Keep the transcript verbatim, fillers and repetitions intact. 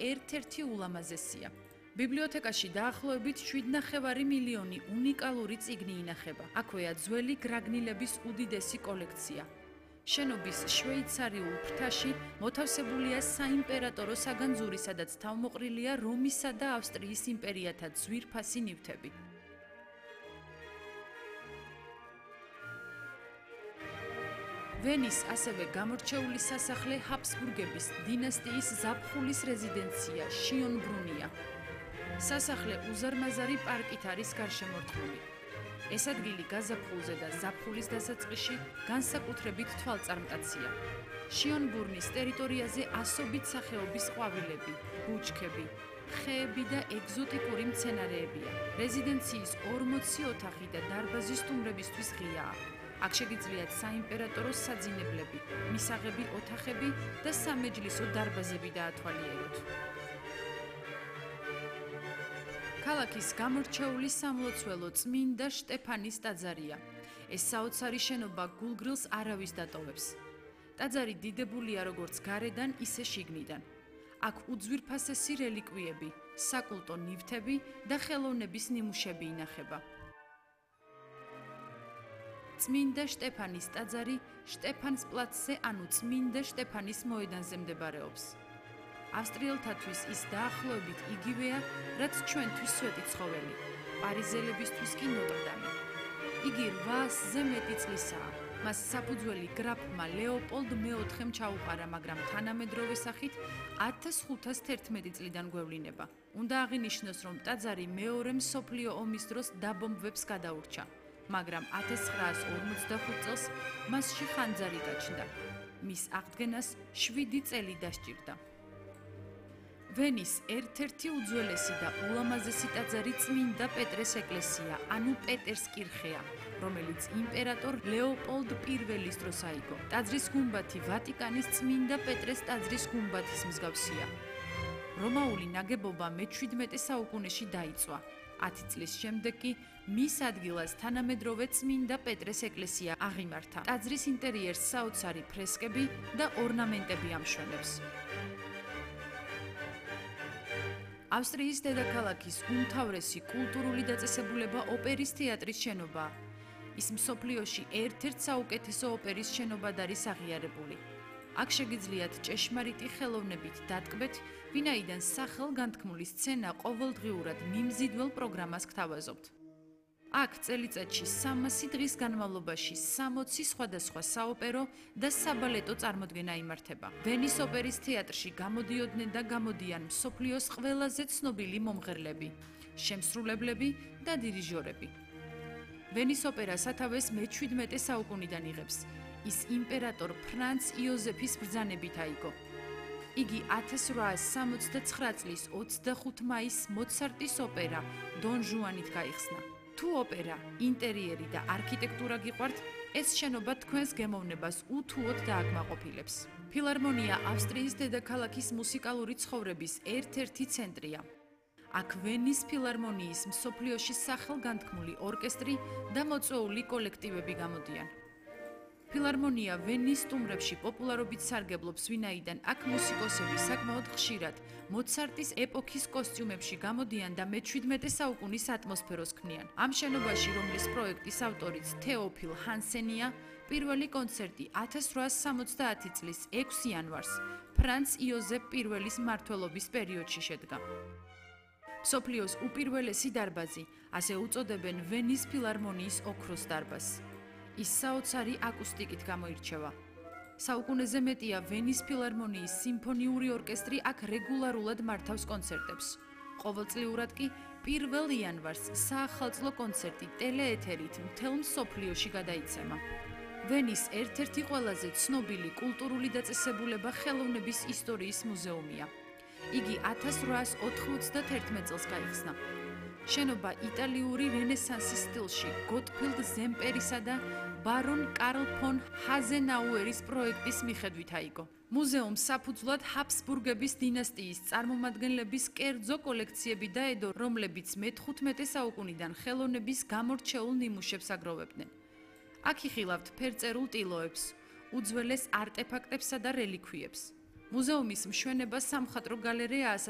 ერთ-ერთი ულამაზესია. ბიბლიოთეკაში დაახლოებით შვიდნახევარი მილიონი უნიკალური წიგნი ინახება. აქვეა ძველი გრაგნილების უდიდესი კოლექცია. შენობის შვეიცარიულ ფრთაში მოთავსებულია საიმპერატორო საგანძური, სადაც თავმოყრილია რომისა და ავსტრიის იმპერიათა ძვირფასი ნივთები. ვენის ასევე გამორჩეული სასახლე ჰაბსბურგების დინასტიის ზაფხულის რეზიდენცია შიონბრუნია. სასახლე უზარმაზარი პარკით არის გარშემორტყმული. ეს ადგილი გაზაფხულზე და ზაფხულის დასაწყისში განსაკუთრებით თვალწარმტაცია. შიონბურნის ტერიტორიაზე ასობით სახეობის ყვავილები, ბუჩქები, ხეები და ეგზოტიკური მცენარეებია. რეზიდენციის ორმოცი ოთახი და დარბაზი სტუმრებისთვის ღიაა. აქ შეგიძლიათ საიმპერატორო საძინებლები, მისაღები ოთახები და სამეჯლისო დარბაზები დაათვალიეროთ. ქალაქის გამორჩეული სამლოცველო წმინდა შტეფანის ტაძარია. ეს საოცარი შენობა გულგრილს არავის დატოვებს. ტაძარი დიდებულია როგორც გარედან, ისე შიგნიდან. აქ უძვირფასესი რელიკვიები, საკულტო ნივთები და ხელოვნების ნიმუშები ინახება. წმინდა შტეფანის ტაძარი შტეფანსპლაცზე, ანუ წმინდა შტეფანის მოედანზე მდებარეობს. ავსტრიელთათვის ის დაახლოებით იგივეა, რაც ჩვენთვის სვეტიცხოველი, პარიზელებისთვის კი ნოტრდამი. იგი რვაასზე მეტი წლისაა. მას საფუძველი გრაფმა ლეოპოლდ მეოთხემ ჩაუყარა, მაგრამ თანამედროვე სახით ათას ხუთას თერთმეტი წლიდან გვევლინება. უნდა აღინიშნოს, რომ ტაძარი მეორე მსოფლიო ომის დროს დაბომბვებს გადაურჩა. მაგრამ ათას ცხრაას ორმოცდახუთ წელს მასში ხანძარი გაჩნდა. მის აღდგენას შვიდი წელი დასჭირდა. ვენის ერთ-ერთი უძველესი და ულამაზესი ტაძარი წმინდა პეტრეს ეკლესია, ანუ პეტერს კირხეა, რომელიც იმპერატორ ლეოპოლდ პირველის დროს აიგო. ტაძრის გუმბათი ვატიკანის წმინდა პეტრეს ტაძრის გუმბათის მსგავსია. რომაული ნაგებობა მეჩვიდმეტე საუკუნეში დაიწვა. ათი წლის შემდეგ კი მის ადგილას თანამედროვე წმინდა პეტრეს ეკლესია აღიმართა. ტაძრის ინტერიერს საოცარი ფრესკები და ორნამენტები ამშვენებს. ავსტრიის დედაქალაქის უმთავრესი კულტურული დაწესებულება ოპერის თეატრის შენობაა. ის მსოფლიოში ერთ-ერთ საუკეთესო ოპერის შენობად არის აღიარებული. აქ შეგიძლიათ ჭეშმარიტი ხელოვნებით დატკბეთ, ვინაიდან სახელგანთქმული სცენა ყოველდღიურად მიმზიდველ პროგრამას გთავაზობთ. აქ წელიწადში სამასი დღის განმავლობაში სამოცი სხვადასხვა საოპერო და საბალეტო წარმოდგენა იმართება. ვენის ოპერის თეატრში გამოდიოდნენ და გამოდიან მსოფლიოს ყველაზე ცნობილი მომღერლები, შემსრულებლები და დირიჟორები. ვენის ოპერა სათავეს მეჩვიდმეტე საუკუნიდან იღებს. ის იმპერატორ ფრანც იოზეფის ბრძანებით აიგო. იგი ათას რვაას სამოცდაცხრა წლის ოცდახუთი მაისს მოცარტის ოპერა დონ ჟუანით გაიხსნა. თუ ოპერა, ინტერიერი და არქიტექტურა გიყვართ, ეს შენობა თქვენს გემოვნებას უთუოდ დააკმაყოფილებს. ფილარმონია ავსტრიის დედაქალაქის მუსიკალური ცხოვრების ერთ-ერთი ცენტრია. აქ ვენის ფილარმონიის მსოფლიოში სახელგანთქმული ორკესტრი და მოწვეული კოლექტივები გამოდიან. ფილარმონია ვენის სტუმრებში პოპულარობით სარგებლობს, ვინაიდან აქ მუსიკოსები საკმაოდ ხშირად მოცარტის ეპოქის კოსტიუმებში გამოდიან და მეჩვიდმეტე საუკუნის ატმოსფეროს ქმნიან. ამ შენობაში, რომლის პროექტის ავტორიც თეოფილ ჰანსენია, პირველი კონცერტი ათას რვაას სამოცდაათი წლის ექვსი იანვარს ფრანც იოზეფ პირველის მმართველობის პერიოდში შედგა. მსოფლიოს უპირველესი დარბაზი, ასე უწოდებენ ვენის ფილარმონიის ოქროს დარბაზს. ის საოცარი აკუსტიკით გამოირჩევა. საუკუნეზე მეტია ვენის ფილარმონიის სიმფონიური ორკესტრი აქ რეგულარულად მართავს კონცერტებს. ყოველწლიურად კი პირველ იანვარს საახალწლო კონცერტი ტელეეთერით მთელ მსოფლიოში გადაიცემა. ვენის ერთ-ერთი ყველაზე ცნობილი კულტურული დაწესებულება ხელოვნების ისტორიის მუზეუმია. იგი ათას რვაას ოთხმოცდათერთმეტ წელს გაიხსნა. შენობა იტალიური რენესანსის სტილში გოტფილდ ზემპერისა და ბარონ კარლ ფონ ჰაზენაუერის პროექტის მიხედვით აიგო. მუზეუმს საფუძვლად ჰაბსბურგების დინასტიის წარმომადგენლების კერძო კოლექციები დაედო, რომლებიც მეთხუთმეტე საუკუნიდან ხელოვნების გამორჩეულ ნიმუშებს აგროვებდნენ. აქ იხილავთ ფერწერულ ტილოებს, უძველეს არტეფაქტებსა და რელიქვიებს. მუზეუმის მშვენება სამხატვრო გალერეაა,